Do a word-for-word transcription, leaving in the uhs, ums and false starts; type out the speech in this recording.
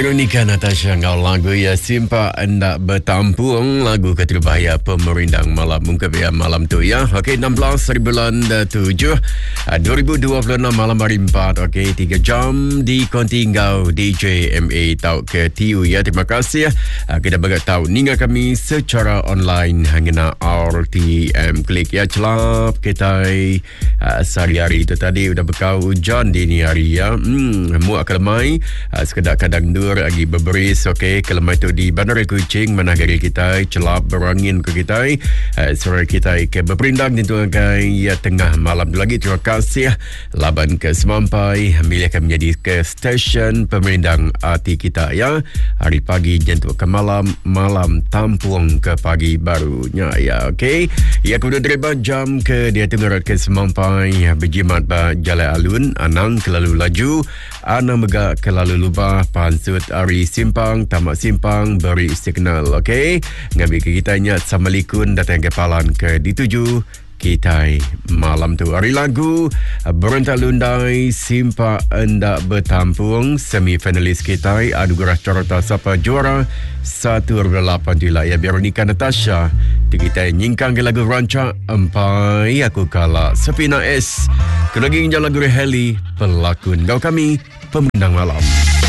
Veronica Natasha ngau lagu ya simpa anda bertampung lagu keterbahaya pemerindang malam mungkin ya malam tu ya. Okey, enam belas hari bulan tujuh dua ribu dua puluh enam malam hari empat. Okey, tiga jam di konti ngau D J M A tau ke T U ya. Terima kasih ya. Kita bagi tahu ninga kami secara online hanya R T M klik ya celap kita uh, sehari-hari itu tadi udah bekau hujan di ni hari ya. Hmm, mu akan mai uh, sekedar kadang dur lagi berberis. Okey, kalau itu di Bandar Kuching Managari kita celap berangin ke kita uh, suara kita ke berperindang tentu akan ya tengah malam lagi. Terima kasih laban ke semampai milih akan menjadi ke stesen pemerindang hati kita ya hari pagi jentuk ke malam malam tampung ke pagi barunya ya. Okey, ya kemudian terima jam ke dia tengah ke semampai berjimat ba jalan alun anang kelalu laju anang megak kelalu lubah pansut ari simpang tamak simpang beri signal. Okey, ngambil ke kita nya Assalamualaikum datang ke palan ke dituju kita malam tu hari lagu berentak lundai simpa anda bertampung semifinalis kita adu gerah carota siapa juara satu lapan tu lah ya Veronica Natasha di kita nyingkang ke lagu rancak empai aku kalah Sepina S kelagi jalan lagu Heli pelakon kau kami pemenang malam.